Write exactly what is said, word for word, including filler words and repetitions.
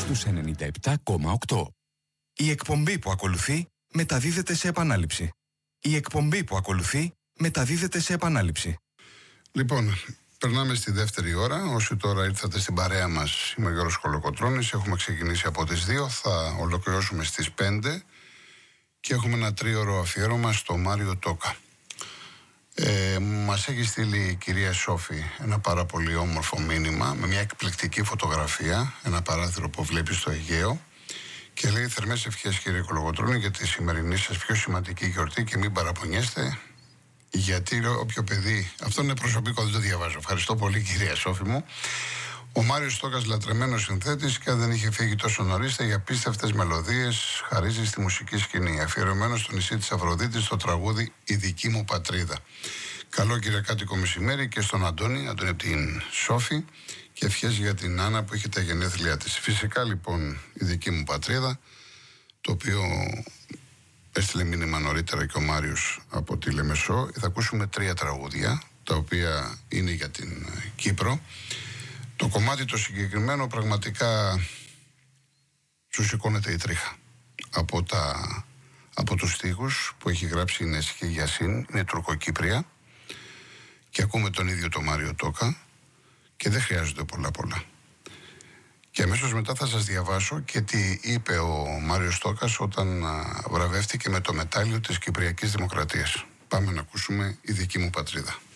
στους ενενήντα επτά κόμμα οκτώ. Η εκπομπή που ακολουθεί μεταδίδεται σε επανάληψη. Η εκπομπή που ακολουθεί μεταδίδεται σε επανάληψη. Λοιπόν, περνάμε στη δεύτερη ώρα. Όσοι τώρα ήρθατε στην παρέα μας, είμαι ο Γιώργος Κολοκοτρώνης. Έχουμε ξεκινήσει από τις δύο, θα ολοκληρώσουμε στις πέντε και έχουμε ένα τρίωρο αφιέρωμα στο Μάριο Τόκα. Ε, μας έχει στείλει η κυρία Σόφη ένα πάρα πολύ όμορφο μήνυμα με μια εκπληκτική φωτογραφία, ένα παράθυρο που βλέπει στο Αιγαίο και λέει: θερμές ευχές κύριε Κολοκοτρώνη για τη σημερινή σας πιο σημαντική γιορτή και μην παραπονιέστε, γιατί όποιο παιδί, αυτό είναι προσωπικό, δεν το διαβάζω. Ευχαριστώ πολύ κυρία Σόφη μου. Ο Μάριος Τόκας, λατρεμένος συνθέτης, και αν δεν είχε φύγει τόσο νωρίς, για απίστευτες μελωδίες χαρίζει στη μουσική σκηνή. Αφιερωμένο στο νησί της Αφροδίτης, στο τραγούδι «Η δική μου πατρίδα». Καλό κυριακάτικο μεσημέρι και στον Αντώνη, Αντώνη από την Σόφη, και ευχές για την Άννα που έχει τα γενέθλιά της. Φυσικά λοιπόν η δική μου πατρίδα, το οποίο έστειλε μήνυμα νωρίτερα και ο Μάριος από τη Λεμεσό. Θα ακούσουμε τρία τραγούδια, τα οποία είναι για την Κύπρο. Το κομμάτι το συγκεκριμένο πραγματικά σου σηκώνεται η τρίχα από, τα, από τους στίχους που έχει γράψει η Νέσχη Γιασίν, είναι τουρκοκύπρια, και ακούμε τον ίδιο τον Μάριο Τόκα και δεν χρειάζονται πολλά πολλά. Και αμέσως μετά θα σας διαβάσω και τι είπε ο Μάριος Τόκας όταν βραβεύτηκε με το μετάλλιο της Κυπριακής Δημοκρατίας. Πάμε να ακούσουμε «Η δική μου πατρίδα».